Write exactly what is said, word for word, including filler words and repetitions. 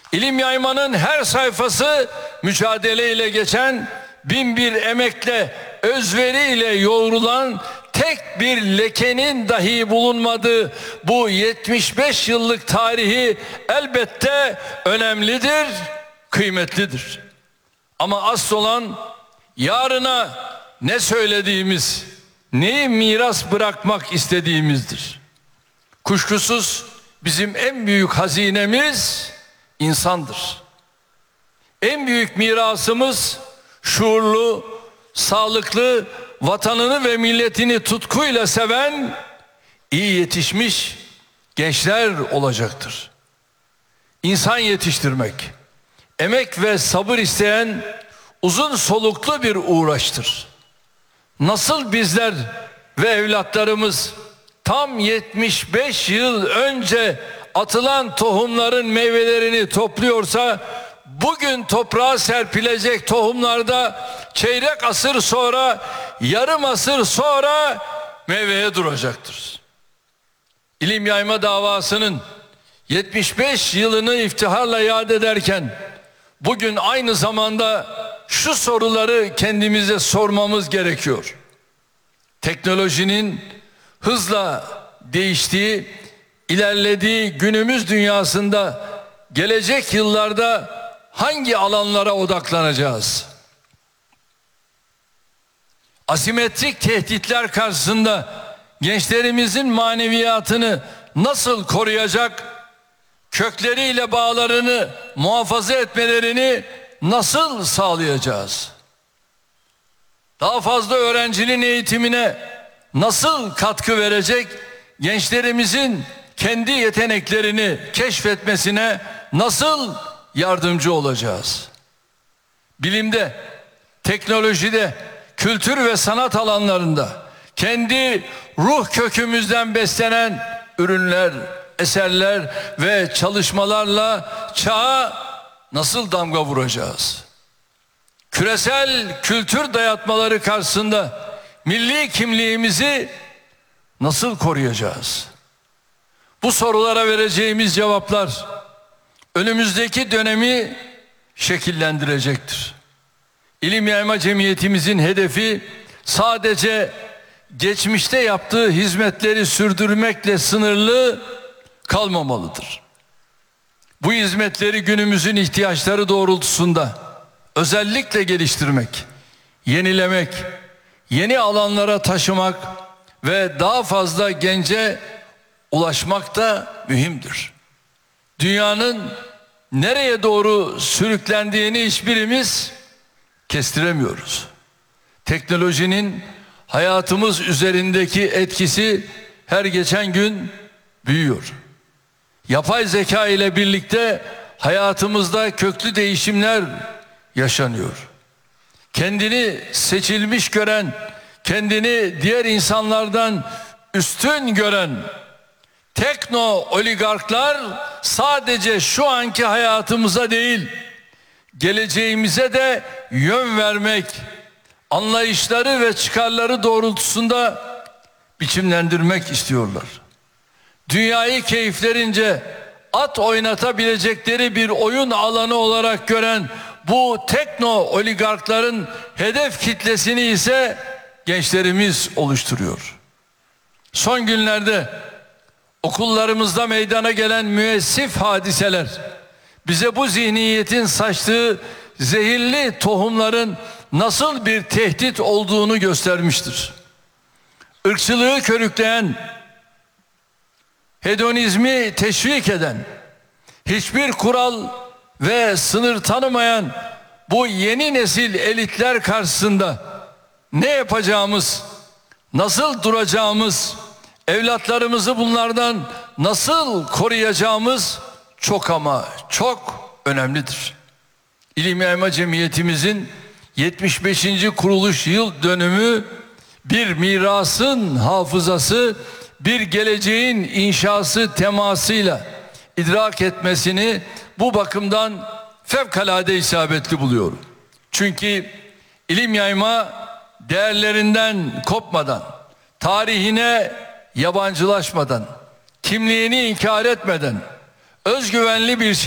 İlim yaymanın her sayfası mücadeleyle geçen, bin bir emekle, özveriyle yoğrulan, tek bir lekenin dahi bulunmadığı bu yetmiş beş yıllık tarihi elbette önemlidir, kıymetlidir. Ama asıl olan yarına ne söylediğimiz, neyi miras bırakmak istediğimizdir. Kuşkusuz bizim en büyük hazinemiz insandır. En büyük mirasımız şuurlu, sağlıklı, vatanını ve milletini tutkuyla seven, iyi yetişmiş gençler olacaktır. İnsan yetiştirmek, emek ve sabır isteyen uzun soluklu bir uğraştır. Nasıl bizler ve evlatlarımız tam yetmiş beş yıl önce atılan tohumların meyvelerini topluyorsa, bugün toprağa serpilecek tohumlarda çeyrek asır sonra, yarım asır sonra meyveye duracaktır. İlim yayma davasının yetmiş beş yılını iftiharla yad ederken, bugün aynı zamanda şu soruları kendimize sormamız gerekiyor. Teknolojinin hızla değiştiği, ilerlediği günümüz dünyasında gelecek yıllarda hangi alanlara odaklanacağız? Asimetrik tehditler karşısında gençlerimizin maneviyatını nasıl koruyacak, kökleriyle bağlarını muhafaza etmelerini nasıl sağlayacağız? Daha fazla öğrencinin eğitimine nasıl katkı verecek, gençlerimizin kendi yeteneklerini keşfetmesine nasıl yardımcı olacağız? Bilimde, teknolojide, kültür ve sanat alanlarında kendi ruh kökümüzden beslenen ürünler, eserler ve çalışmalarla çağa nasıl damga vuracağız? Küresel kültür dayatmaları karşısında milli kimliğimizi nasıl koruyacağız? Bu sorulara vereceğimiz cevaplar önümüzdeki dönemi şekillendirecektir. İlim Yayma Cemiyetimizin hedefi sadece geçmişte yaptığı hizmetleri sürdürmekle sınırlı kalmamalıdır. Bu hizmetleri günümüzün ihtiyaçları doğrultusunda özellikle geliştirmek, yenilemek, yeni alanlara taşımak ve daha fazla gence ulaşmak da mühimdir. Dünyanın nereye doğru sürüklendiğini hiçbirimiz kestiremiyoruz. Teknolojinin hayatımız üzerindeki etkisi her geçen gün büyüyor. Yapay zeka ile birlikte hayatımızda köklü değişimler yaşanıyor. Kendini seçilmiş gören, kendini diğer insanlardan üstün gören tekno oligarklar sadece şu anki hayatımıza değil, geleceğimize de yön vermek, anlayışları ve çıkarları doğrultusunda biçimlendirmek istiyorlar. Dünyayı keyiflerince at oynatabilecekleri bir oyun alanı olarak gören bu tekno oligarkların hedef kitlesini ise gençlerimiz oluşturuyor. Son günlerde okullarımızda meydana gelen müessif hadiseler bize bu zihniyetin saçtığı zehirli tohumların nasıl bir tehdit olduğunu göstermiştir. Irkçılığı körükleyen, hedonizmi teşvik eden, hiçbir kural ve sınır tanımayan bu yeni nesil elitler karşısında ne yapacağımız, nasıl duracağımız, evlatlarımızı bunlardan nasıl koruyacağımız çok ama çok önemlidir. İlim Yayma Cemiyetimizin yetmiş beşinci kuruluş yıl dönümü bir mirasın hafızası, bir geleceğin inşası temasıyla idrak etmesini bu bakımdan fevkalade isabetli buluyorum. Çünkü ilim yayma değerlerinden kopmadan, tarihine yabancılaşmadan, kimliğini inkar etmeden özgüvenli bir